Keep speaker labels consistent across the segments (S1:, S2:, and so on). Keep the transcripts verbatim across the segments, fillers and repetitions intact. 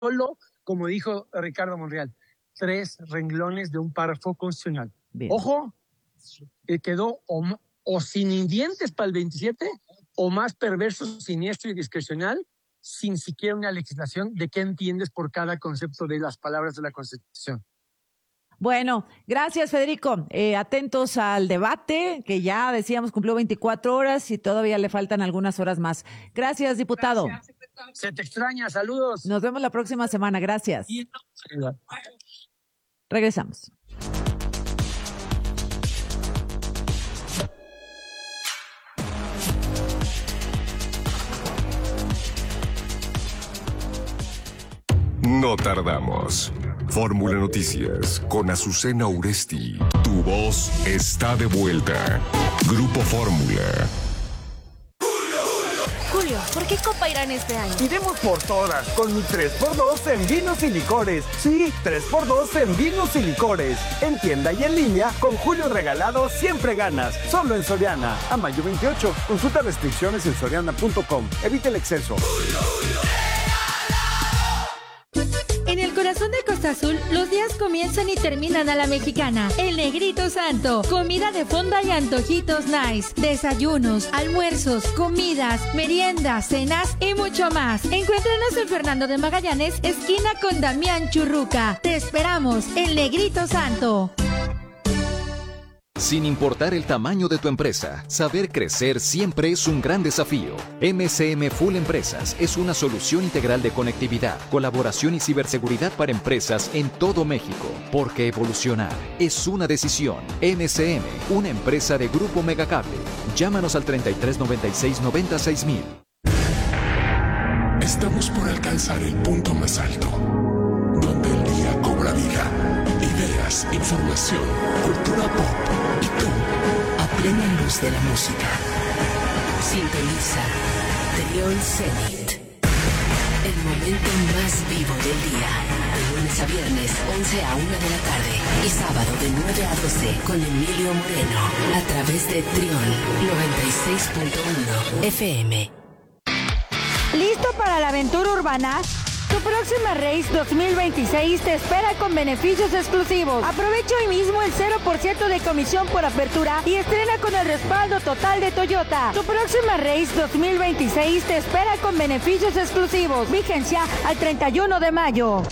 S1: solo, como dijo Ricardo Monreal, tres renglones de un párrafo constitucional. Bien. Ojo, que quedó o, o sin dientes para el veintisiete o más perverso, siniestro y discrecional, sin siquiera una legislación de qué entiendes por cada concepto de las palabras de la Constitución.
S2: Bueno, gracias, Federico. Eh, atentos al debate, que ya decíamos cumplió veinticuatro horas y todavía le faltan algunas horas más. Gracias, diputado.
S1: Gracias. Se te extraña, saludos.
S2: Nos vemos la próxima semana, gracias. Regresamos.
S3: No tardamos. Fórmula Noticias con Azucena Uresti. Tu voz está de vuelta. Grupo Fórmula.
S4: Julio, ¿por qué Copa Irán este año?
S5: Iremos por todas, con mi tres por dos en vinos y licores. Sí, tres por dos en vinos y licores. En tienda y en línea, con Julio regalado siempre ganas. Solo en Soriana. A mayo veintiocho. Consulta restricciones en soriana punto com. Evite el exceso. Julio, Julio.
S6: En el corazón de Costa Azul, los días comienzan y terminan a la mexicana. El Negrito Santo. Comida de fonda y antojitos nice. Desayunos, almuerzos, comidas, meriendas, cenas y mucho más. Encuéntranos en Fernando de Magallanes, esquina con Damián Churruca. Te esperamos, El Negrito Santo.
S7: Sin importar el tamaño de tu empresa, saber crecer siempre es un gran desafío. M S M Full Empresas es una solución integral de conectividad, colaboración y ciberseguridad para empresas en todo México. Porque evolucionar es una decisión. M S M, una empresa de Grupo Megacable. Llámanos al treinta y tres noventa y seis noventa y seis mil.
S3: Estamos por alcanzar el punto más alto, donde el día cobra vida. Ideas, información, cultura pop y tú, a plena luz de la música.
S8: Sintoniza Trión Zenit. El momento más vivo del día. De lunes a viernes, once a una de la tarde. Y sábado de nueve a doce con Emilio Moreno. A través de Trión noventa y seis punto uno F M.
S6: ¿Listo para la aventura urbana? Tu próxima Race dos mil veintiséis te espera con beneficios exclusivos. Aprovecha hoy mismo el cero por ciento de comisión por apertura y estrena con el respaldo total de Toyota. Tu próxima Race dos mil veintiséis te espera con beneficios exclusivos. Vigencia al treinta y uno de mayo.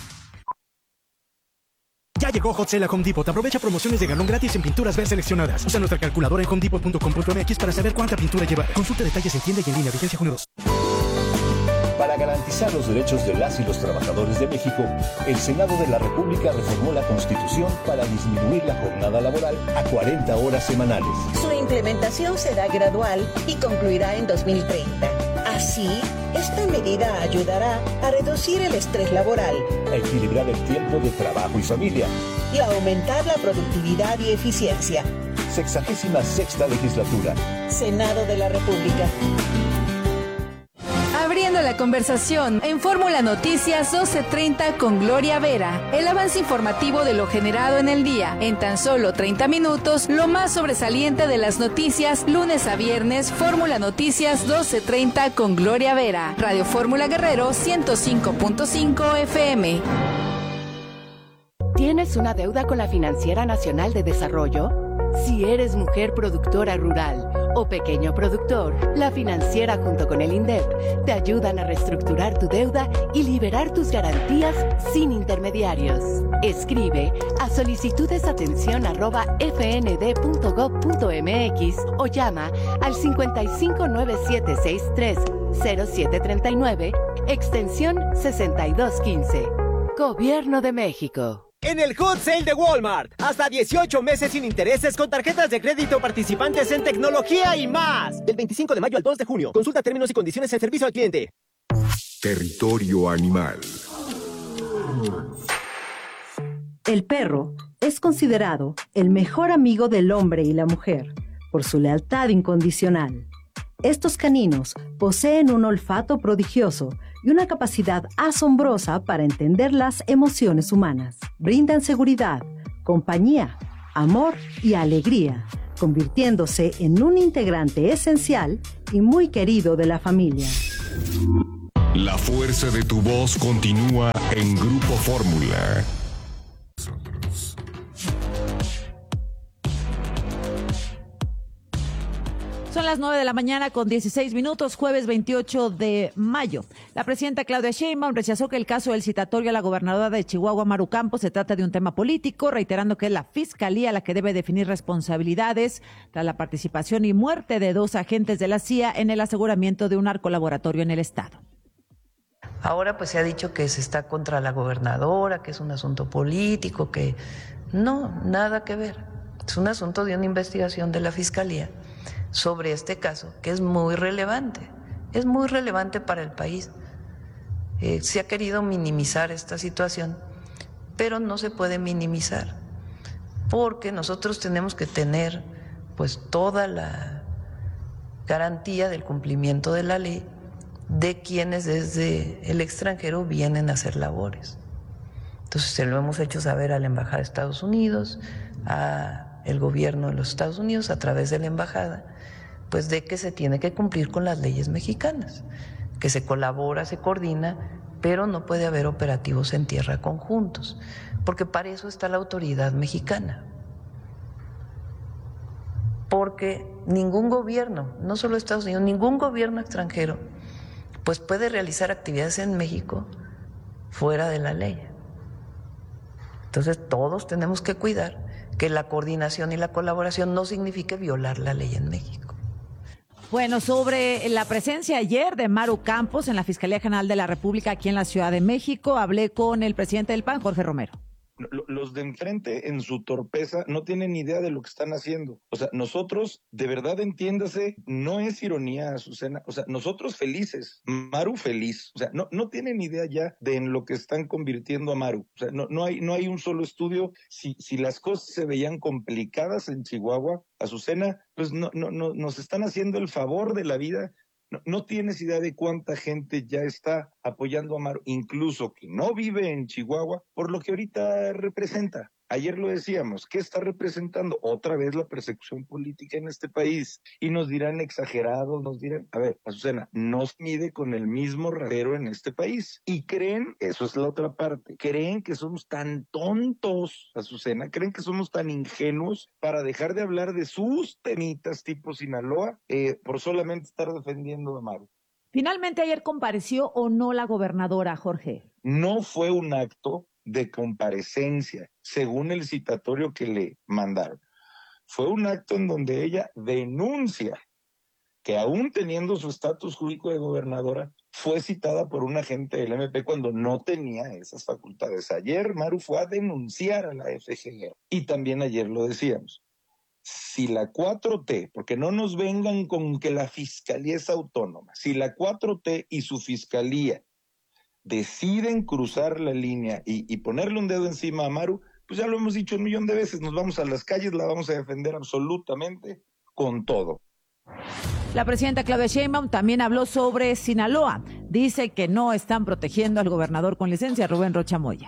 S9: Ya llegó Hot Sale a Home Depot. Aprovecha promociones de galón gratis en pinturas ver seleccionadas. Usa nuestra calculadora en home depot punto com punto m x para saber cuánta pintura llevar. Consulta detalles en tienda y en línea. Vigencia junio dos.
S10: Para garantizar los derechos de las y los trabajadores de México, el Senado de la República reformó la Constitución para disminuir la jornada laboral a cuarenta horas semanales.
S11: Su implementación será gradual y concluirá en dos mil treinta. Así, esta medida ayudará a reducir el estrés laboral,
S10: a equilibrar el tiempo de trabajo y familia
S11: y a aumentar la productividad y eficiencia.
S10: Sexagésima sexta legislatura.
S11: Senado de la República.
S12: Abriendo la conversación en Fórmula Noticias doce treinta con Gloria Vera. El avance informativo de lo generado en el día. En tan solo treinta minutos, lo más sobresaliente de las noticias, lunes a viernes, Fórmula Noticias doce treinta con Gloria Vera. Radio Fórmula Guerrero ciento cinco punto cinco F M.
S13: ¿Tienes una deuda con la Financiera Nacional de Desarrollo? Si eres mujer productora rural o pequeño productor, la Financiera junto con el INDEP te ayudan a reestructurar tu deuda y liberar tus garantías sin intermediarios. Escribe a solicitudesatención arroba f n d punto gov punto m x o llama al cincuenta y cinco nueve siete seis tres cero siete treinta y nueve, extensión sesenta y dos quince. Gobierno de México.
S14: En el Hot Sale de Walmart, hasta dieciocho meses sin intereses con tarjetas de crédito participantes en tecnología y más. Del veinticinco de mayo al dos de junio. Consulta términos y condiciones en servicio al cliente.
S3: Territorio animal.
S15: El perro es considerado el mejor amigo del hombre y la mujer por su lealtad incondicional. Estos caninos poseen un olfato prodigioso y una capacidad asombrosa para entender las emociones humanas. Brindan seguridad, compañía, amor y alegría, convirtiéndose en un integrante esencial y muy querido de la familia.
S3: La fuerza de tu voz continúa en Grupo Fórmula.
S2: Son las nueve de la mañana con dieciséis minutos, jueves veintiocho de mayo. La presidenta Claudia Sheinbaum rechazó que el caso del citatorio a la gobernadora de Chihuahua, Maru Campos, se trata de un tema político, reiterando que es la Fiscalía la que debe definir responsabilidades tras la participación y muerte de dos agentes de la C I A en el aseguramiento de un narcolaboratorio en el estado.
S16: Ahora pues se ha dicho que se está contra la gobernadora, que es un asunto político, que no, nada que ver. Es un asunto de una investigación de la Fiscalía sobre este caso, que es muy relevante, es muy relevante para el país. Eh, se ha querido minimizar esta situación, pero no se puede minimizar, porque nosotros tenemos que tener pues toda la garantía del cumplimiento de la ley de quienes desde el extranjero vienen a hacer labores. Entonces se lo hemos hecho saber a la Embajada de Estados Unidos, al gobierno de los Estados Unidos a través de la embajada, pues de que se tiene que cumplir con las leyes mexicanas, que se colabora, se coordina, pero no puede haber operativos en tierra conjuntos, porque para eso está la autoridad mexicana. Porque ningún gobierno, no solo Estados Unidos, ningún gobierno extranjero, pues puede realizar actividades en México fuera de la ley. Entonces todos tenemos que cuidar que la coordinación y la colaboración no signifique violar la ley en México.
S2: Bueno, sobre la presencia ayer de Maru Campos en la Fiscalía General de la República aquí en la Ciudad de México, hablé con el presidente del P A N, Jorge Romero.
S17: Los de enfrente, en su torpeza, no tienen ni idea de lo que están haciendo. O sea, nosotros, de verdad, entiéndase, no es ironía, Azucena. O sea, nosotros felices, Maru feliz. O sea, no, no tienen idea ya de en lo que están convirtiendo a Maru. O sea, no, no hay, no hay un solo estudio. Si, si las cosas se veían complicadas en Chihuahua, Azucena, pues no, no, no, nos están haciendo el favor de la vida. No, no tienes idea de cuánta gente ya está apoyando a Maru, incluso que no vive en Chihuahua, por lo que ahorita representa. Ayer lo decíamos, ¿qué está representando? Otra vez la persecución política en este país. Y nos dirán exagerados, nos dirán... A ver, Azucena, no se mide con el mismo rasero en este país. Y creen, eso es la otra parte, creen que somos tan tontos, Azucena, creen que somos tan ingenuos para dejar de hablar de sus temitas tipo Sinaloa eh, por solamente estar defendiendo a Maru.
S2: Finalmente, ayer compareció o no la gobernadora, Jorge.
S17: No fue un acto de comparecencia, según el citatorio que le mandaron. Fue un acto en donde ella denuncia que aún teniendo su estatus jurídico de gobernadora, fue citada por un agente del M P cuando no tenía esas facultades. Ayer Maru fue a denunciar a la F G R. Y también ayer lo decíamos, si la cuatro T, porque no nos vengan con que la fiscalía es autónoma, si la cuatro T y su fiscalía deciden cruzar la línea y, y ponerle un dedo encima a Maru, pues ya lo hemos dicho un millón de veces, nos vamos a las calles, la vamos a defender absolutamente con todo.
S2: La presidenta Claudia Sheinbaum también habló sobre Sinaloa. Dice que no están protegiendo al gobernador con licencia, Rubén Rocha Moya.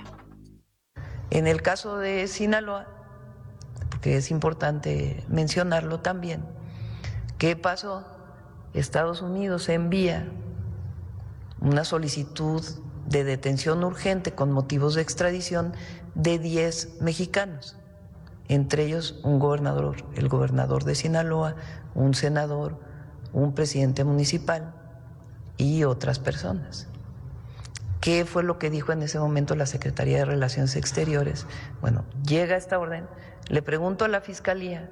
S16: En el caso de Sinaloa, porque es importante mencionarlo también, ¿qué pasó? Estados Unidos envía una solicitud de detención urgente con motivos de extradición de diez mexicanos, entre ellos un gobernador, el gobernador de Sinaloa, un senador, un presidente municipal y otras personas. ¿Qué fue lo que dijo en ese momento la Secretaría de Relaciones Exteriores? Bueno, llega esta orden, le pregunto a la Fiscalía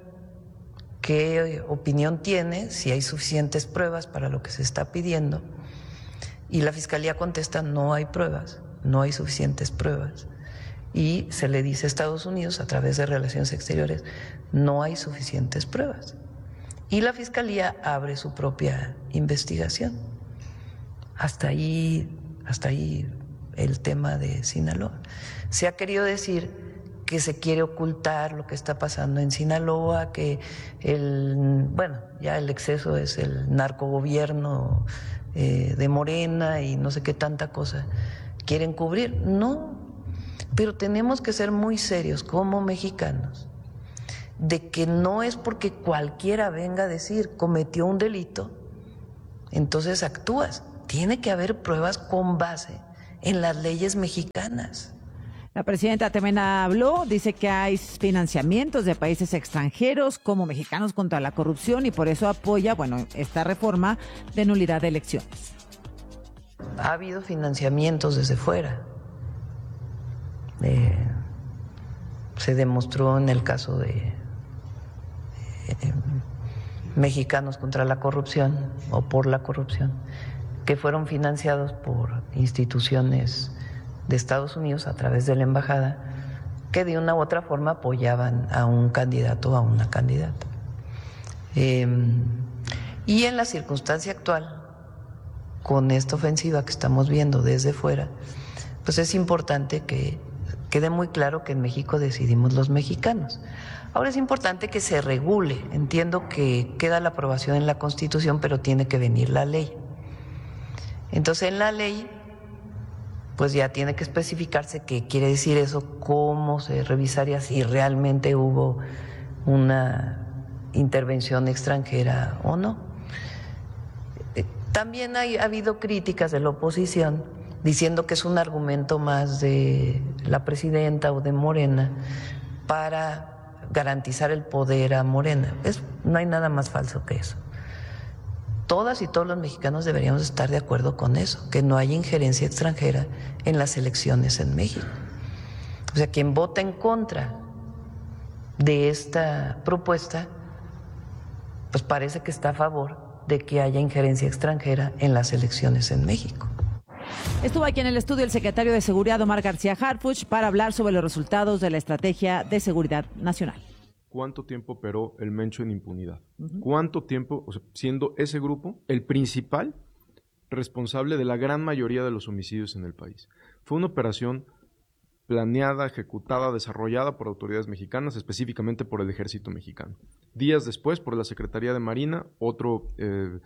S16: qué opinión tiene, si hay suficientes pruebas para lo que se está pidiendo, y la Fiscalía contesta, no hay pruebas, no hay suficientes pruebas. Y se le dice a Estados Unidos, a través de Relaciones Exteriores, no hay suficientes pruebas. Y la Fiscalía abre su propia investigación. Hasta ahí, hasta ahí el tema de Sinaloa. Se ha querido decir que se quiere ocultar lo que está pasando en Sinaloa, que el, bueno, ya el exceso es el narcogobierno eh, de Morena y no sé qué tanta cosa quieren cubrir. No, pero tenemos que ser muy serios como mexicanos de que no es porque cualquiera venga a decir cometió un delito, entonces actúas. tiene que haber pruebas con base en las leyes mexicanas.
S2: La presidenta también habló, dice que hay financiamientos de países extranjeros como Mexicanos contra la Corrupción y por eso apoya, bueno, esta reforma de nulidad de elecciones.
S16: Ha habido financiamientos desde fuera. Eh, se demostró en el caso de eh, Mexicanos contra la Corrupción o por la corrupción, que fueron financiados por instituciones de Estados Unidos a través de la embajada, que de una u otra forma apoyaban a un candidato o a una candidata. Eh, y en la circunstancia actual, con esta ofensiva que estamos viendo desde fuera, pues es importante que quede muy claro que en México decidimos los mexicanos. Ahora es importante que se regule. Entiendo que queda la aprobación en la Constitución, pero tiene que venir la ley. Entonces, en la ley, pues ya tiene que especificarse qué quiere decir eso, cómo se revisaría si realmente hubo una intervención extranjera o no. También hay, ha habido críticas de la oposición diciendo que es un argumento más de la presidenta o de Morena para garantizar el poder a Morena. Es, no hay nada más falso que eso. Todas y todos los mexicanos deberíamos estar de acuerdo con eso, que no haya injerencia extranjera en las elecciones en México. O sea, quien vota en contra de esta propuesta, pues parece que está a favor de que haya injerencia extranjera en las elecciones en México.
S2: Estuvo aquí en el estudio el secretario de Seguridad, Omar García Harfuch, para hablar sobre los resultados de la Estrategia de Seguridad Nacional.
S18: ¿Cuánto tiempo operó el Mencho en impunidad? Uh-huh. ¿Cuánto tiempo, o sea, siendo ese grupo el principal responsable de la gran mayoría de los homicidios en el país? Fue una operación planeada, ejecutada, desarrollada por autoridades mexicanas, específicamente por el Ejército Mexicano. Días después, por la Secretaría de Marina, otro eh,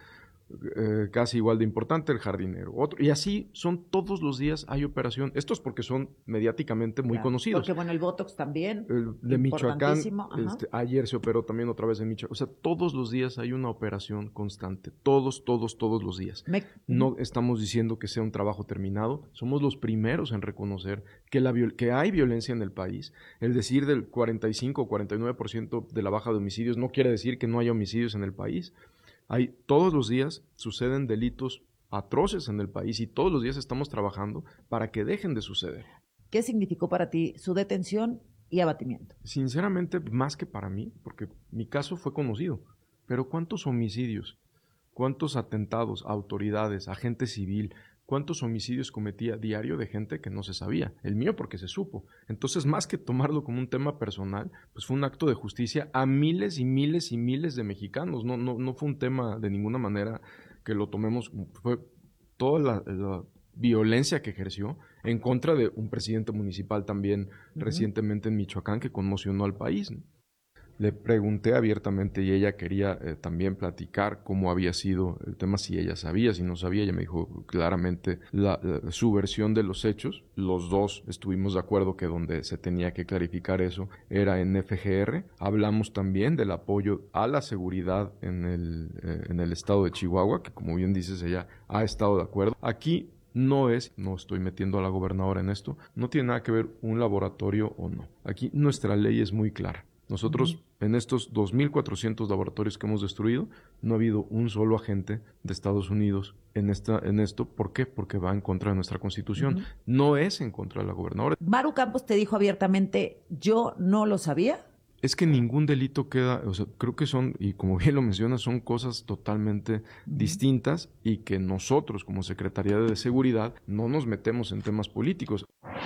S18: eh, casi igual de importante, el Jardinero. Otro, y así son todos los días hay operación. Esto es porque son mediáticamente muy claro, conocidos.
S2: Porque bueno, el Botox también.
S18: El de Michoacán, este, ayer se operó también otra vez en Michoacán. O sea, todos los días hay una operación constante. Todos, todos, todos los días. Me... No estamos diciendo que sea un trabajo terminado. Somos los primeros en reconocer que, la, que hay violencia en el país. El decir del cuarenta y cinco o cuarenta y nueve por ciento de la baja de homicidios no quiere decir que no haya homicidios en el país. Hay, todos los días suceden delitos atroces en el país y todos los días estamos trabajando para que dejen de suceder.
S2: ¿Qué significó para ti su detención y abatimiento?
S18: Sinceramente, más que para mí, porque mi caso fue conocido, pero ¿cuántos homicidios, cuántos atentados a autoridades, a gente civil, cuántos homicidios cometía diario de gente que no se sabía? El mío porque se supo. Entonces, más que tomarlo como un tema personal, pues fue un acto de justicia a miles y miles y miles de mexicanos. No, no, no fue un tema de ninguna manera que lo tomemos, fue toda la, la violencia que ejerció en contra de un presidente municipal también uh-huh. recientemente en Michoacán que conmocionó al país, ¿no? Le pregunté abiertamente y ella quería eh, también platicar cómo había sido el tema, si ella sabía, si no sabía. Ella me dijo claramente la, la, su versión de los hechos. Los dos estuvimos de acuerdo que donde se tenía que clarificar eso era en F G R. Hablamos también del apoyo a la seguridad en el, eh, en el estado de Chihuahua, que como bien dices, ella ha estado de acuerdo. Aquí no es, no estoy metiendo a la gobernadora en esto, no tiene nada que ver un laboratorio o no. Aquí nuestra ley es muy clara. Nosotros, uh-huh. en estos dos mil cuatrocientos laboratorios que hemos destruido, no ha habido un solo agente de Estados Unidos en esta, en esto. ¿Por qué? Porque va en contra de nuestra Constitución. Uh-huh. No es en contra de la gobernadora.
S2: Maru Campos te dijo abiertamente, yo no lo sabía.
S18: Es que ningún delito queda, o sea, creo que son, y como bien lo mencionas, son cosas totalmente uh-huh. distintas y que nosotros, como Secretaría de Seguridad, no nos metemos en temas políticos.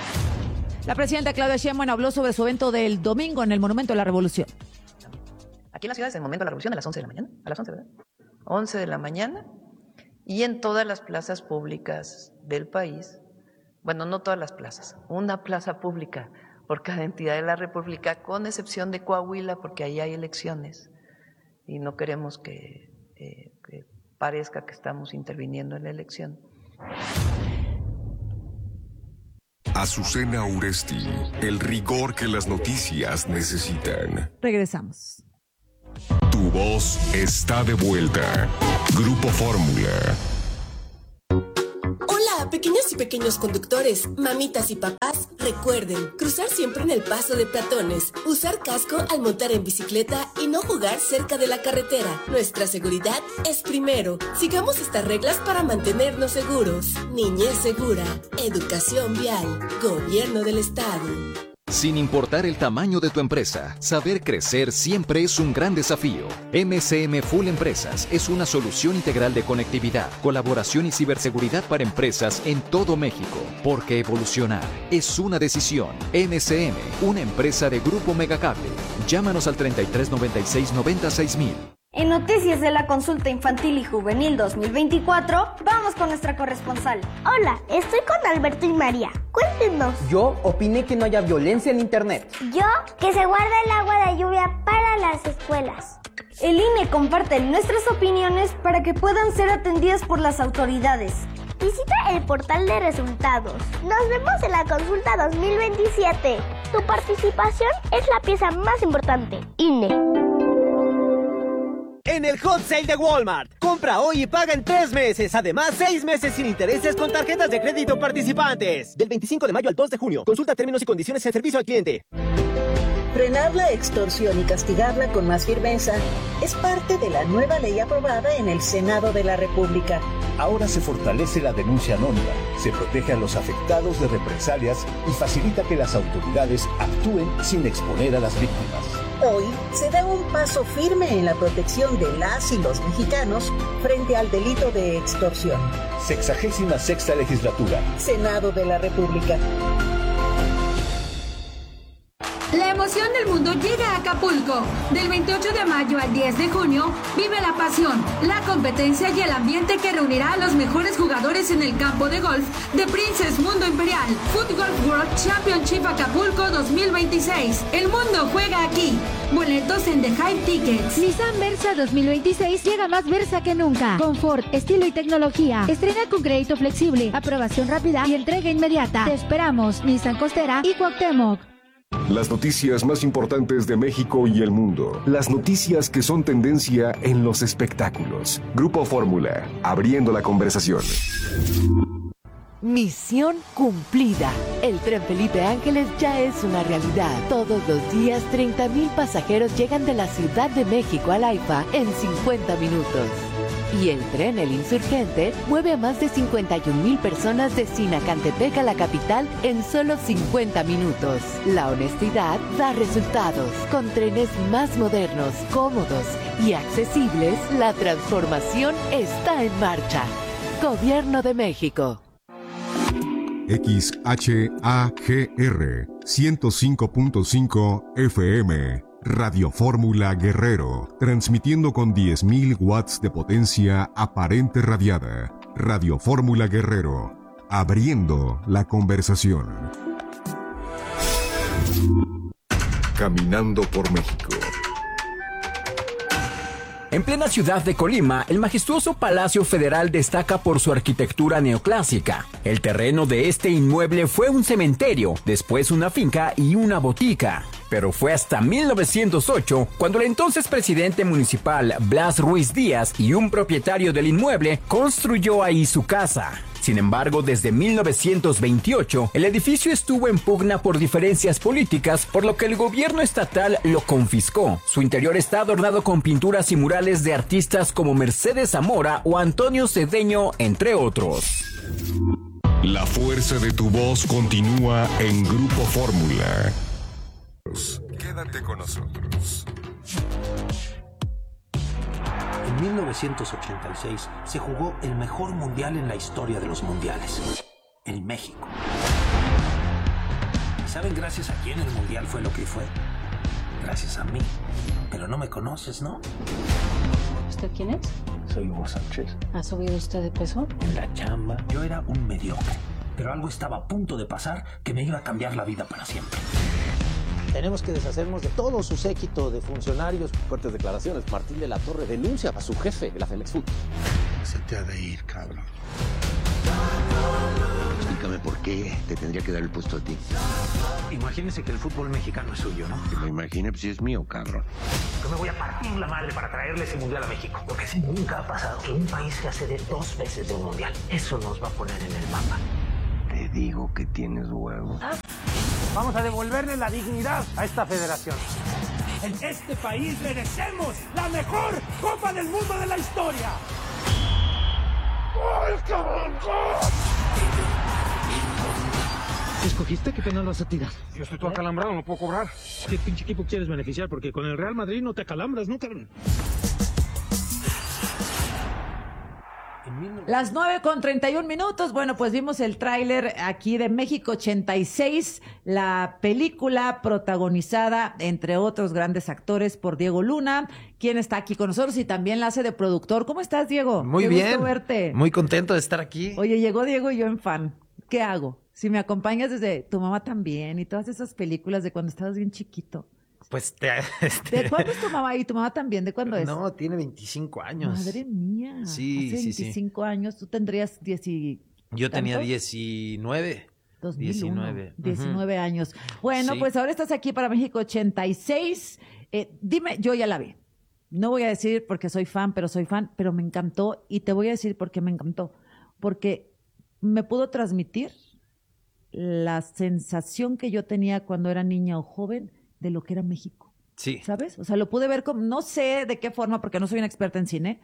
S2: La presidenta Claudia Sheinbaum habló sobre su evento del domingo en el Monumento de la Revolución.
S16: Aquí en la ciudad es el Monumento de la Revolución a las once de la mañana. A las once, ¿verdad? once de la mañana. Y en todas las plazas públicas del país, bueno, no todas las plazas, una plaza pública por cada entidad de la República, con excepción de Coahuila, porque ahí hay elecciones y no queremos que, eh, que parezca que estamos interviniendo en la elección.
S3: Azucena Uresti, el rigor que las noticias necesitan.
S2: Regresamos.
S3: Tu voz está de vuelta. Grupo Fórmula.
S19: pequeños conductores, mamitas y papás, recuerden cruzar siempre en el paso de peatones, usar casco al montar en bicicleta y no jugar cerca de la carretera. Nuestra seguridad es primero. Sigamos estas reglas para mantenernos seguros. Niñez segura, educación vial, gobierno del estado.
S7: Sin importar el tamaño de tu empresa, saber crecer siempre es un gran desafío. M S M Full Empresas es una solución integral de conectividad, colaboración y ciberseguridad para empresas en todo México. Porque evolucionar es una decisión. M S M, una empresa de Grupo Megacable. Llámanos al treinta y tres noventa y seis noventa y seis mil.
S20: En Noticias de la Consulta Infantil y Juvenil dos mil veinticuatro, vamos con nuestra corresponsal.
S21: Hola, estoy con Alberto y María. Cuéntenos.
S22: Yo opiné que no haya violencia en Internet.
S21: Yo, que se guarde el agua de lluvia para las escuelas.
S20: El I N E comparte nuestras opiniones para que puedan ser atendidas por las autoridades.
S21: Visita el portal de resultados. Nos vemos en la Consulta dos mil veintisiete. Tu participación es la pieza más importante. I N E.
S14: En el Hot Sale de Walmart. Compra hoy y paga en tres meses. Además, seis meses sin intereses con tarjetas de crédito participantes. Del veinticinco de mayo al dos de junio. Consulta términos y condiciones en servicio al cliente.
S11: Frenar la extorsión y castigarla con más firmeza es parte de la nueva ley aprobada en el Senado de la República.
S10: Ahora se fortalece la denuncia anónima, se protege a los afectados de represalias y facilita que las autoridades actúen sin exponer a las víctimas.
S11: Hoy se da un paso firme en la protección de las y los mexicanos frente al delito de extorsión.
S10: Sexagésima sexta legislatura.
S11: Senado de la República.
S23: La emoción del mundo llega a Acapulco. Del veintiocho de mayo al diez de junio, vive la pasión, la competencia y el ambiente que reunirá a los mejores jugadores en el campo de golf de Princess Mundo Imperial. Foot Golf World Championship Acapulco dos mil veintiséis. El mundo juega aquí. Boletos en The Hype Tickets.
S24: Nissan Versa dos mil veintiséis llega más Versa que nunca. Confort, estilo y tecnología. Estrena con crédito flexible, aprobación rápida y entrega inmediata. Te esperamos. Nissan Costera y Cuauhtémoc.
S25: Las noticias más importantes de México y el mundo. Las noticias que son tendencia en los espectáculos. Grupo Fórmula, abriendo la conversación.
S13: Misión cumplida. El tren Felipe Ángeles ya es una realidad. Todos los días, treinta mil pasajeros llegan de la Ciudad de México al AIFA en cincuenta minutos. Y el tren El Insurgente mueve a más de cincuenta y un mil personas de Sinacantepec a la capital en solo cincuenta minutos. La honestidad da resultados. Con trenes más modernos, cómodos y accesibles, la transformación está en marcha. Gobierno de México.
S25: X H A G R ciento cinco punto cinco F M. Radio Fórmula Guerrero, transmitiendo con diez mil watts de potencia aparente radiada. Radio Fórmula Guerrero, abriendo la conversación. Caminando por México.
S26: En plena ciudad de Colima, el majestuoso Palacio Federal destaca por su arquitectura neoclásica. El terreno de este inmueble fue un cementerio, después una finca y una botica. Pero fue hasta mil novecientos ocho cuando el entonces presidente municipal Blas Ruiz Díaz y un propietario del inmueble construyó ahí su casa. Sin embargo, desde mil novecientos veintiocho, el edificio estuvo en pugna por diferencias políticas, por lo que el gobierno estatal lo confiscó. Su interior está adornado con pinturas y murales de artistas como Mercedes Zamora o Antonio Cedeño, entre otros.
S25: La fuerza de tu voz continúa en Grupo Fórmula. Quédate con nosotros.
S27: En mil novecientos ochenta y seis se jugó el mejor mundial en la historia de los mundiales, en México. ¿Y saben gracias a quién el mundial fue lo que fue? Gracias a mí. Pero no me conoces, ¿no?
S28: ¿Usted quién es?
S27: Soy Hugo Sánchez.
S28: ¿Ha subido usted de peso?
S27: En la chamba. Yo era un mediocre, pero algo estaba a punto de pasar que me iba a cambiar la vida para siempre.
S29: Tenemos que deshacernos de todo su séquito de funcionarios. Fuertes declaraciones. Martín de la Torre denuncia a su jefe de la Femex Food.
S30: Se te ha de ir, cabrón. Explícame por qué te tendría que dar el puesto a ti.
S27: Imagínese que el fútbol mexicano es suyo, ¿no?
S30: Que me imagine, pues si es mío, cabrón.
S27: Yo me voy a partir la madre para traerle ese mundial a México. Porque si nunca ha pasado que un país se hace de dos veces de un mundial. Eso nos va a poner en el mapa.
S30: digo que tienes huevos.
S27: Vamos a devolverle la dignidad a esta federación.
S1: En este país merecemos la mejor Copa del Mundo de la historia.
S4: ¿Escogiste qué penal vas a tirar?
S27: Yo estoy todo acalambrado, no puedo cobrar.
S4: ¿Qué pinche equipo quieres beneficiar? Porque con el Real Madrid no te acalambras, ¿no, cabrón?
S2: Las nueve con treinta y un minutos. Bueno, pues vimos el tráiler aquí de México ochenta y seis, la película protagonizada, entre otros grandes actores, por Diego Luna, quien está aquí con nosotros y también la hace de productor. ¿Cómo estás, Diego?
S5: Muy
S2: Qué
S5: bien.
S2: gusto verte.
S5: Muy contento de estar aquí.
S2: Oye, llegó Diego y yo en fan. ¿Qué hago? Si me acompañas desde Tu Mamá También y todas esas películas de cuando estabas bien chiquito.
S5: Pues te, este...
S2: ¿De cuándo es tu mamá y tu mamá también? ¿De cuándo es?
S5: No, tiene veinticinco años.
S2: Madre mía.
S5: Sí,
S2: Hace
S5: sí,
S2: veinticinco
S5: sí.
S2: años, tú tendrías diez y...
S5: Yo tenía
S2: ¿tantos?
S5: diecinueve.
S2: dos mil uno,
S5: diecinueve.
S2: diecinueve uh-huh. años. Bueno,
S5: sí.
S2: Pues ahora estás aquí para México ochenta y seis. Eh, dime, yo ya la vi. No voy a decir porque soy fan, pero soy fan, pero me encantó y te voy a decir por qué me encantó. Porque me pudo transmitir la sensación que yo tenía cuando era niña o joven de lo que era México.
S5: Sí.
S2: ¿Sabes? O sea, lo pude ver como, no sé de qué forma, porque no soy una experta en cine,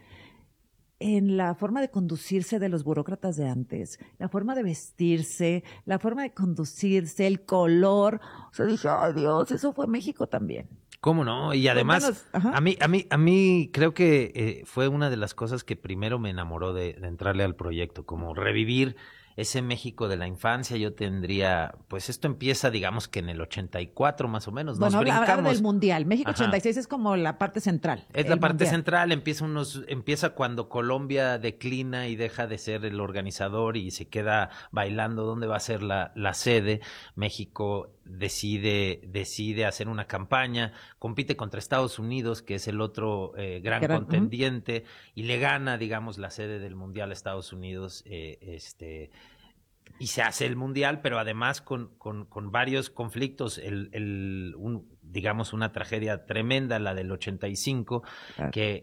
S2: en la forma de conducirse de los burócratas de antes, la forma de vestirse, la forma de conducirse, el color. O sea, dije, ay Dios, eso fue México también.
S5: ¿Cómo no? Y además, a mí, a mí, a mí creo que eh, fue una de las cosas que primero me enamoró de, de entrarle al proyecto, como revivir ese México de la infancia. Yo tendría, pues esto empieza, digamos que en el ochenta y cuatro más o menos. Nos
S2: bueno,
S5: brincamos.
S2: habla del Mundial. México
S5: Ajá.
S2: ochenta y seis es como la parte central.
S5: Es la parte
S2: mundial.
S5: central, empieza unos, empieza cuando Colombia declina y deja de ser el organizador y se queda bailando dónde va a ser la, la sede. México decide, decide hacer una campaña, compite contra Estados Unidos, que es el otro eh, gran, gran contendiente, uh-huh. y le gana, digamos, la sede del Mundial a Estados Unidos, eh, este, y se hace el Mundial, pero además con, con, con varios conflictos, el, el, un, digamos, una tragedia tremenda, la del ochenta y cinco, claro. que,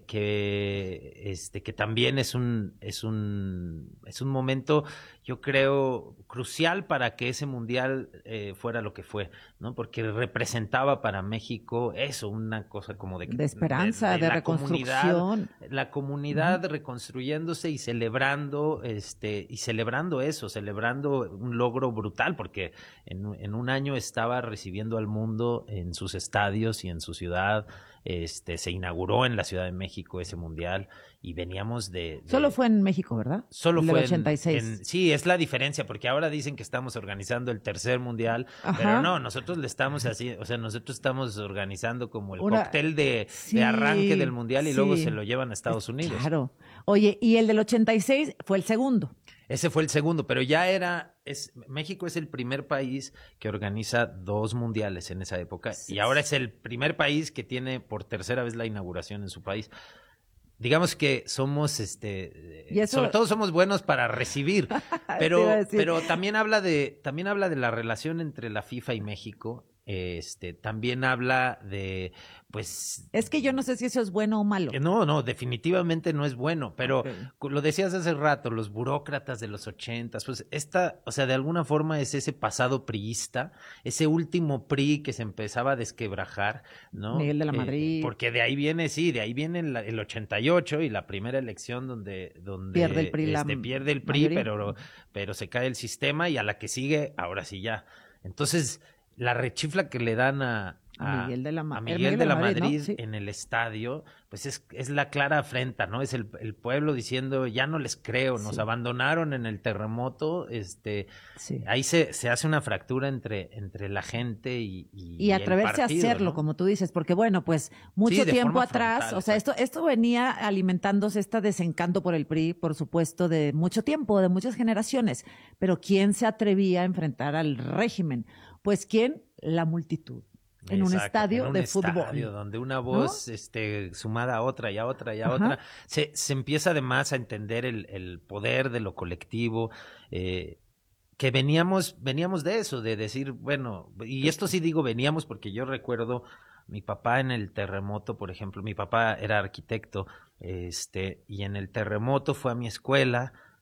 S5: que, este, que también es un, es un, es un momento, yo creo, crucial para que ese mundial eh, fuera lo que fue, ¿no? Porque representaba para México eso, una cosa como de,
S2: de esperanza, de, de, de la reconstrucción,
S5: comunidad, la comunidad uh-huh. reconstruyéndose y celebrando, este, y celebrando eso, celebrando un logro brutal, porque en, en un año estaba recibiendo al mundo en sus estadios y en su ciudad. Este, se inauguró en la Ciudad de México ese mundial y veníamos de... de...
S2: Solo fue en México, ¿verdad?
S5: Solo
S2: el
S5: fue
S2: ochenta y seis.
S5: En, en, sí, es la diferencia, porque ahora dicen que estamos organizando el tercer mundial, Ajá. pero no, nosotros le estamos así, o sea, nosotros estamos organizando como el Una... cóctel de, sí, de arranque del mundial y sí. luego se lo llevan a Estados Unidos.
S2: Claro. Oye, y el del ochenta y seis fue el segundo.
S5: Ese fue el segundo, pero ya era, es, México es el primer país que organiza dos mundiales en esa época sí. y ahora es el primer país que tiene por tercera vez la inauguración en su país. Digamos que somos, este, eso... sobre todo somos buenos para recibir, pero, pero también habla de, también habla de la relación entre la FIFA y México. Este, también habla de, pues...
S2: Es que yo no sé si eso es bueno o malo.
S5: No, no, definitivamente no es bueno, pero okay. lo decías hace rato, los burócratas de los ochentas, pues esta, o sea, de alguna forma es ese pasado priista, ese último P R I que se empezaba a desquebrajar, ¿no?
S2: Miguel de la Madrid.
S5: Eh, porque de ahí viene, sí, de ahí viene el, el ochenta y ocho y la primera elección donde, donde
S2: pierde el P R I,
S5: este,
S2: la
S5: pierde el P R I, pero, pero se cae el sistema y a la que sigue, ahora sí ya. Entonces... la rechifla que le dan a, a,
S2: a Miguel de la, Ma-
S5: a Miguel Miguel de la Madrid,
S2: Madrid ¿no? sí.
S5: en el estadio, pues es, es la clara afrenta, ¿no? Es el, el pueblo diciendo, ya no les creo, nos sí. abandonaron en el terremoto, este, sí. ahí se, se hace una fractura entre, entre la gente y, y,
S2: y atreverse
S5: y el partido,
S2: a hacerlo,
S5: ¿no?
S2: como tú dices, porque bueno, pues mucho
S5: sí,
S2: tiempo atrás,
S5: frontal,
S2: o sea, esto, esto venía alimentándose este desencanto por el P R I, por supuesto, de mucho tiempo, de muchas generaciones, pero ¿quién se atrevía a enfrentar al régimen? Pues ¿quién? La multitud. En Exacto, un estadio en un de
S5: estadio
S2: fútbol.
S5: Donde una voz, ¿no? este, sumada a otra y a otra y a Ajá. otra, se, se empieza además a entender el, el poder de lo colectivo, eh, que veníamos, veníamos de eso, de decir, bueno, y esto sí digo veníamos porque yo recuerdo mi papá en el terremoto, por ejemplo, mi papá era arquitecto, este, y en el terremoto fue a mi escuela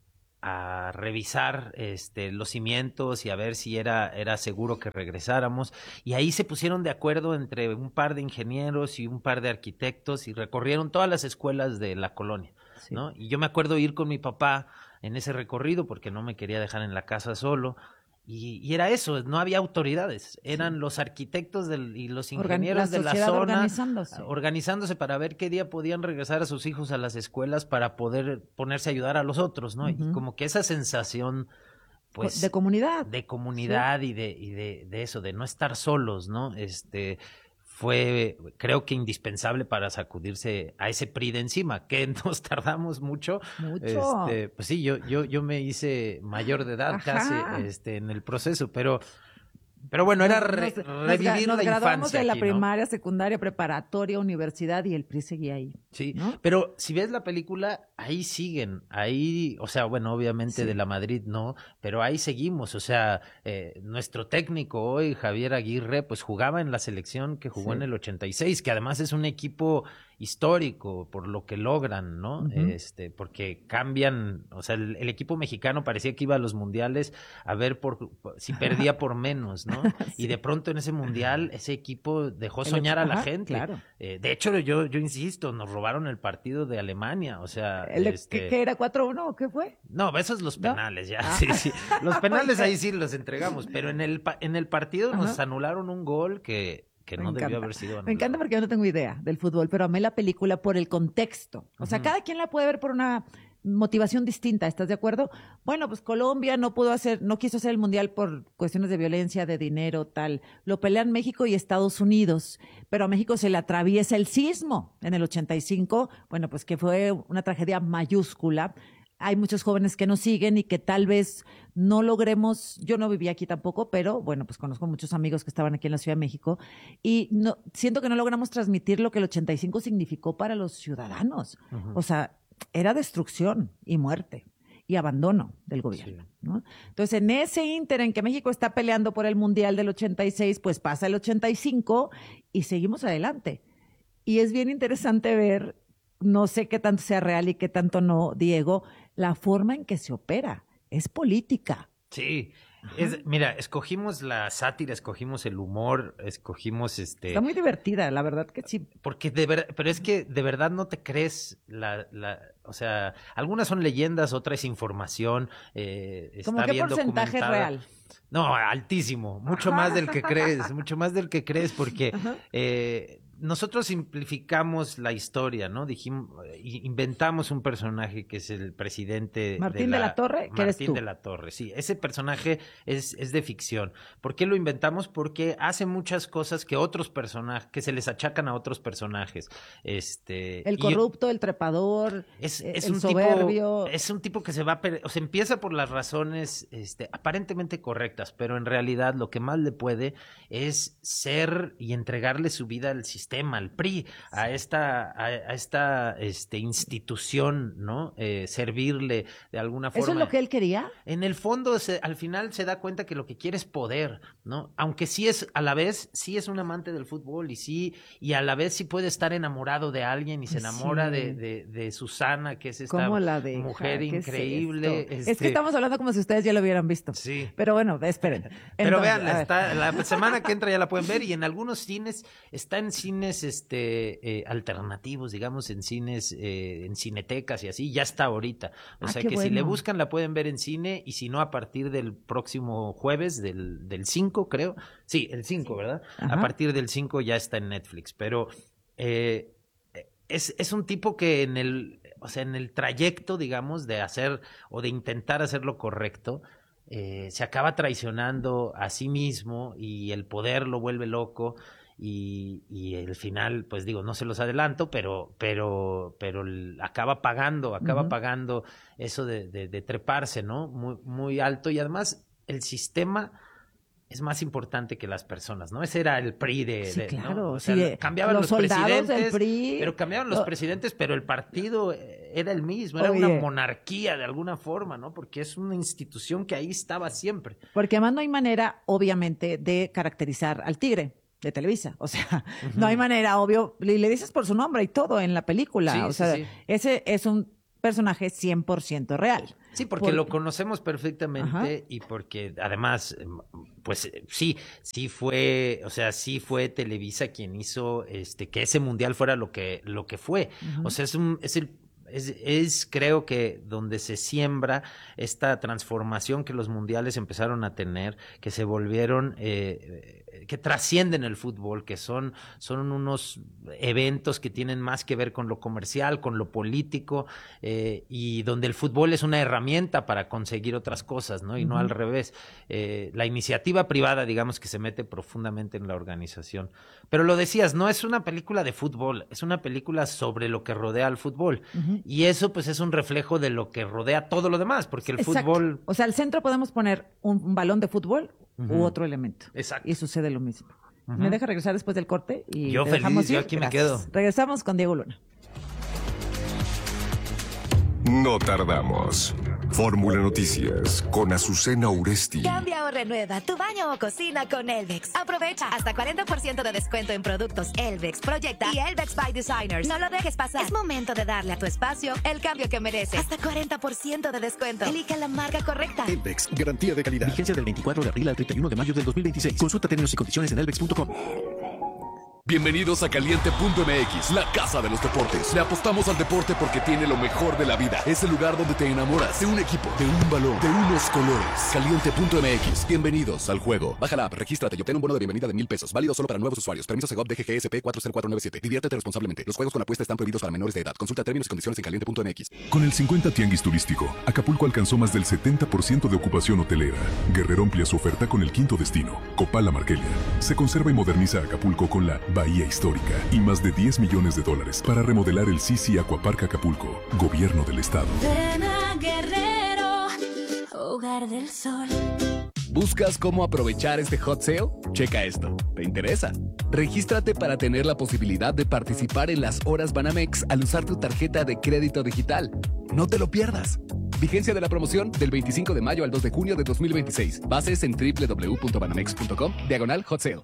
S5: a revisar este, los cimientos y a ver si era, era seguro que regresáramos. Y ahí se pusieron de acuerdo entre un par de ingenieros y un par de arquitectos y recorrieron todas las escuelas de la colonia, sí. ¿no? Y yo me acuerdo ir con mi papá en ese recorrido porque no me quería dejar en la casa solo. Y, y era eso, no había autoridades, eran sí. los arquitectos del, y los ingenieros
S2: la
S5: de la zona
S2: organizándose.
S5: organizándose para ver qué día podían regresar a sus hijos a las escuelas para poder ponerse a ayudar a los otros, ¿no? Uh-huh. Y como que esa sensación, pues...
S2: De comunidad.
S5: De comunidad sí. y, de, y de, de eso, de no estar solos, ¿no? Este... fue creo que indispensable para sacudirse a ese P R I de encima, que nos tardamos mucho.
S2: Mucho.
S5: Este, pues sí, yo, yo, yo me hice mayor de edad Ajá. casi este, en el proceso, pero... Pero bueno, era re, nos, revivir
S2: nos, nos
S5: la
S2: graduamos
S5: infancia
S2: de la
S5: aquí,
S2: primaria,
S5: ¿no?
S2: secundaria, preparatoria, universidad y el P R I seguía ahí.
S5: Sí,
S2: ¿no?
S5: Pero si ves la película, ahí siguen, ahí, o sea, bueno, obviamente sí. de la Madrid no, pero ahí seguimos, o sea, eh, nuestro técnico hoy, Javier Aguirre, pues jugaba en la selección que jugó sí. en el ochenta y seis, que además es un equipo histórico por lo que logran, ¿no? Uh-huh. Este, porque cambian, o sea, el, el equipo mexicano parecía que iba a los mundiales a ver por, por si perdía por menos, ¿no? sí. Y de pronto en ese mundial ese equipo dejó el soñar equipo, a la ajá, gente.
S2: Claro.
S5: Eh, de hecho, yo, yo insisto, nos robaron el partido de Alemania, o sea,
S2: el,
S5: este...
S2: ¿qué, qué era cuatro uno o qué fue?
S5: No, esos los penales, ¿no? ya,
S2: ah.
S5: sí, sí. Los penales ahí sí los entregamos, pero en el en el partido ajá. nos anularon un gol que que
S2: Me
S5: no
S2: encanta.
S5: debió haber sido anulado.
S2: Me encanta porque yo no tengo idea del fútbol, pero amé la película por el contexto. O sea, uh-huh. cada quien la puede ver por una motivación distinta, ¿estás de acuerdo? Bueno, pues Colombia no pudo hacer, no quiso hacer el mundial por cuestiones de violencia, de dinero, tal. Lo pelean México y Estados Unidos, pero a México se le atraviesa el sismo en el ochenta y cinco, bueno, pues que fue una tragedia mayúscula. Hay muchos jóvenes que nos siguen y que tal vez no logremos, yo no vivía aquí tampoco, pero bueno, pues conozco muchos amigos que estaban aquí en la Ciudad de México y no, siento que no logramos transmitir lo que el ochenta y cinco significó para los ciudadanos. Uh-huh. O sea, era destrucción y muerte y abandono del gobierno, sí. ¿no? Entonces, en ese ínter en que México está peleando por el Mundial del ochenta y seis, pues pasa el ochenta y cinco y seguimos adelante. Y es bien interesante ver, no sé qué tanto sea real y qué tanto no, Diego, la forma en que se opera. Es política.
S5: Sí. Es, mira, escogimos la sátira, escogimos el humor, escogimos este...
S2: Está muy divertida, la verdad que sí.
S5: Porque de verdad, pero es que de verdad no te crees la... la o sea, algunas son leyendas, otras es información. Eh, está
S2: ¿Cómo qué
S5: bien
S2: porcentaje real?
S5: No, altísimo, mucho Ajá. más del que crees, mucho más del que crees, porque eh, nosotros simplificamos la historia, ¿no? Dijimos, inventamos un personaje que es el presidente
S2: Martín
S5: de la,
S2: de la Torre, que eres tú.
S5: Martín de la Torre, sí, ese personaje es, es de ficción. ¿Por qué lo inventamos? Porque hace muchas cosas que otros personajes, que se les achacan a otros personajes. Este,
S2: el corrupto, y, el trepador,
S5: es, es
S2: el
S5: un
S2: soberbio.
S5: Tipo, es un tipo que se va, o sea, empieza por las razones este, aparentemente correctas, pero en realidad lo que más le puede es ser y entregarle su vida al sistema, al P R I, a esta, a, a esta este, institución, ¿no? Eh, servirle de alguna forma.
S2: ¿Eso es lo que él quería?
S5: En el fondo, se, al final se da cuenta que lo que quiere es poder, ¿no? Aunque sí es, a la vez, sí es un amante del fútbol y sí, y a la vez sí puede estar enamorado de alguien y se enamora sí. de, de, de Susana, que es esta
S2: la deja?
S5: mujer increíble.
S2: Es,
S5: este...
S2: es que estamos hablando como si ustedes ya lo hubieran visto.
S5: Sí.
S2: Pero bueno, esperen.
S5: Pero
S2: Entonces,
S5: vean, está, la semana que entra ya la pueden ver y en algunos cines, está en cines este eh, alternativos, digamos, en cines, eh, en cinetecas y así, ya está ahorita. O
S2: ah,
S5: sea que
S2: bueno.
S5: si le buscan la pueden ver en cine y si no a partir del próximo jueves, del, del cinco creo. Sí, el cinco, sí. ¿verdad? Ajá. A partir del cinco ya está en Netflix. Pero eh, es, es un tipo que en el, o sea, en el trayecto, digamos, de hacer o de intentar hacer lo correcto, Eh, se acaba traicionando a sí mismo y el poder lo vuelve loco y, y el final, pues digo, no se los adelanto, pero pero pero el, acaba pagando, acaba uh-huh. pagando eso de, de, de treparse, ¿no? Muy, muy alto y además el sistema es más importante que las personas, ¿no? Ese era el P R I de...
S2: Sí,
S5: de
S2: claro.
S5: ¿no? O sea,
S2: sí,
S5: cambiaban
S2: los,
S5: los
S2: presidentes,
S5: del
S2: P R I,
S5: pero cambiaban los
S2: lo...
S5: presidentes, pero el partido era el mismo, era
S2: Oye.
S5: una monarquía de alguna forma, ¿no? Porque es una institución que ahí estaba siempre.
S2: Porque además no hay manera, obviamente, de caracterizar al tigre de Televisa. O sea, uh-huh. no hay manera, obvio, le, le dices por su nombre y todo en la película.
S5: Sí,
S2: o sea,
S5: sí, sí.
S2: ese es un personaje cien por ciento real.
S5: Sí, porque
S2: Por...
S5: lo conocemos perfectamente. Ajá. Y porque además, pues sí, sí fue, o sea, sí fue Televisa quien hizo este que ese mundial fuera lo que, lo que fue. Uh-huh. O sea, es un, es el Es, es creo que donde se siembra esta transformación que los mundiales empezaron a tener, que se volvieron, eh, que trascienden el fútbol, que son, son unos eventos que tienen más que ver con lo comercial, con lo político, eh, y donde el fútbol es una herramienta para conseguir otras cosas, ¿no? Y uh-huh. no al revés. Eh, la iniciativa privada, digamos, que se mete profundamente en la organización. Pero lo decías, no es una película de fútbol, es una película sobre lo que rodea al fútbol. Uh-huh. Y eso pues es un reflejo de lo que rodea todo lo demás, porque el
S2: Exacto.
S5: fútbol...
S2: O sea, al centro podemos poner un, un balón de fútbol uh-huh. u otro elemento.
S5: Exacto.
S2: Y sucede lo mismo. Uh-huh. ¿Me deja regresar después del corte? Y
S5: yo feliz,
S2: dejamos
S5: yo
S2: ir?
S5: aquí
S2: Gracias.
S5: me quedo.
S2: Regresamos con Diego Luna.
S25: No tardamos. Fórmula Noticias con Azucena Uresti.
S3: Cambia o renueva tu baño o cocina con Elvex. Aprovecha hasta cuarenta por ciento de descuento en productos Elvex, Proyecta y Elvex by Designers. No lo dejes pasar. Es momento de darle a tu espacio el cambio que merece. Hasta cuarenta por ciento de descuento. Elige la marca correcta.
S6: Elvex, garantía de calidad. Vigencia del veinticuatro de abril al treinta y uno de mayo del dos mil veintiséis. Consulta términos y condiciones en elvex punto com.
S8: Bienvenidos a Caliente punto M X, la casa de los deportes. Le apostamos al deporte porque tiene lo mejor de la vida. Es el lugar donde te enamoras de un equipo, de un balón, de unos colores. Caliente punto M X, bienvenidos al juego. Baja la app, regístrate y obtén un bono de bienvenida de mil pesos. Válido solo para nuevos usuarios. Permiso Segov D G G S P cuatro cero cuatro nueve siete. Diviértete responsablemente. Los juegos con apuesta están prohibidos para menores de edad. Consulta términos y condiciones en caliente punto M X.
S25: Con el cincuenta Tianguis Turístico, Acapulco alcanzó más del setenta por ciento de ocupación hotelera. Guerrero amplia su oferta con el quinto destino, Copala Marquelia. Se conserva y moderniza Acapulco con la Bahía Histórica y más de diez millones de dólares para remodelar el Sisi Aquapark Acapulco, Gobierno del Estado.
S3: Ven a Guerrero, hogar del sol.
S26: ¿Buscas cómo aprovechar este hot sale? Checa esto. ¿Te interesa? Regístrate para tener la posibilidad de participar en las horas Banamex al usar tu tarjeta de crédito digital. No te lo pierdas. Vigencia de la promoción del veinticinco de mayo al dos de junio de dos mil veintiséis. Bases en doble u doble u doble u punto banamex punto com, diagonal hot sale.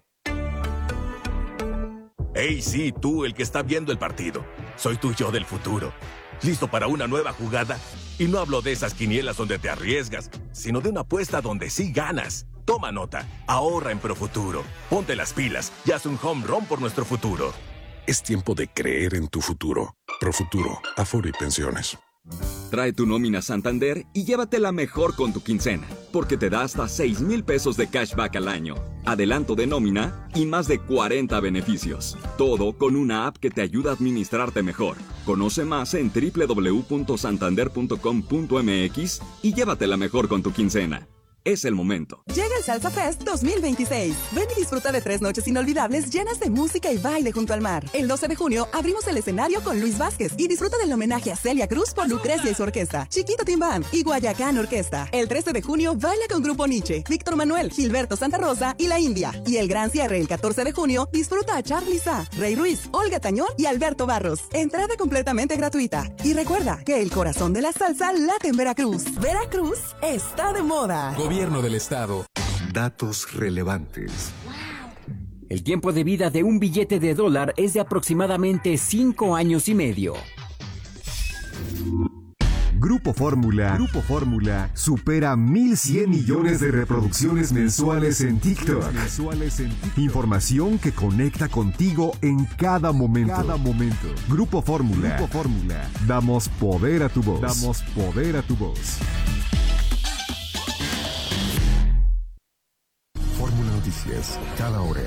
S9: Hey, sí, tú, el que está viendo el partido. Soy tu yo del futuro. ¿Listo para una nueva jugada? Y no hablo de esas quinielas donde te arriesgas, sino de una apuesta donde sí ganas. Toma nota, ahorra en Profuturo. Ponte las pilas y haz un home run por nuestro futuro.
S25: Es tiempo de creer en tu futuro. Profuturo, Afore y Pensiones.
S12: Trae tu nómina Santander y llévatela mejor con tu quincena, porque te da hasta seis mil pesos de cashback al año, adelanto de nómina y más de cuarenta beneficios. Todo con una app que te ayuda a administrarte mejor. Conoce más en doble u doble u doble u punto santander punto com punto m x y llévatela mejor con tu quincena. Es el momento.
S15: Llega el Salsa Fest dos mil veintiséis. Ven y disfruta de tres noches inolvidables llenas de música y baile junto al mar. El doce de junio abrimos el escenario con Luis Vázquez y disfruta del homenaje a Celia Cruz por Lucrecia y su orquesta, Chiquito Tim Band y Guayacán Orquesta. El trece de junio baila con Grupo Nietzsche, Víctor Manuel, Gilberto Santa Rosa y La India. Y el gran cierre el catorce de junio disfruta a Charly Sa, Rey Ruiz, Olga Tañón y Alberto Barros. Entrada completamente gratuita. Y recuerda que el corazón de la salsa late en Veracruz. Veracruz está de moda.
S26: Gobierno del Estado.
S25: Datos relevantes.
S26: El tiempo de vida de un billete de dólar es de aproximadamente cinco años y medio.
S25: Grupo Fórmula, Grupo Fórmula supera mil cien millones de reproducciones mensuales en TikTok. Mensuales en TikTok. Información que conecta contigo en cada momento. Cada momento. Grupo Fórmula, Grupo Fórmula. Damos poder a tu voz. Damos poder a tu voz. Fórmula Noticias, cada hora.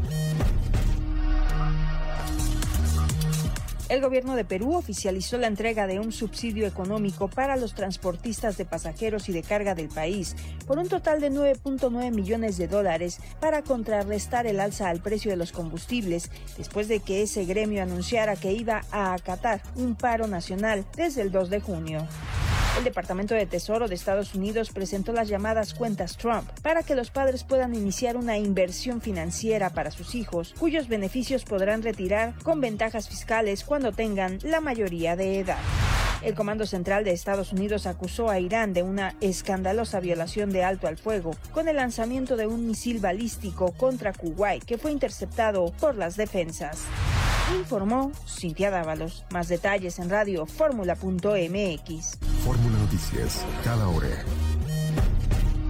S16: El gobierno de Perú oficializó la entrega de un subsidio económico para los transportistas de pasajeros y de carga del país por un total de nueve punto nueve millones de dólares para contrarrestar el alza al precio de los combustibles después de que ese gremio anunciara que iba a acatar un paro nacional desde el dos de junio. El Departamento de Tesoro de Estados Unidos presentó las llamadas cuentas Trump para que los padres puedan iniciar una inversión financiera para sus hijos, cuyos beneficios podrán retirar con ventajas fiscales cuando tengan la mayoría de edad. El Comando Central de Estados Unidos acusó a Irán de una escandalosa violación de alto al fuego con el lanzamiento de un misil balístico contra Kuwait que fue interceptado por las defensas. Informó Cintia Dávalos. Más detalles en radio fórmula punto m x.
S25: Fórmula Noticias, cada hora.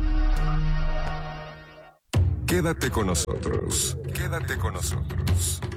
S25: Quédate con nosotros. Quédate con nosotros.